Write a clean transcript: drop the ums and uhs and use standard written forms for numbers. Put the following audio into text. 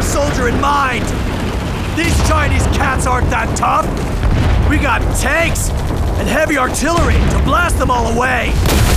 soldier in mind. These Chinese cats aren't that tough. We got tanks and heavy artillery to blast them all away.